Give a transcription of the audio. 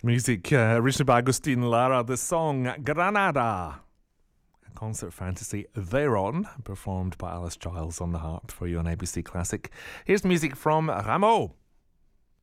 Music originally by Agustin Lara, the song Granada. A concert fantasy Theron, performed by Alice Giles on the harp for you on ABC Classic. Here's music from Rameau.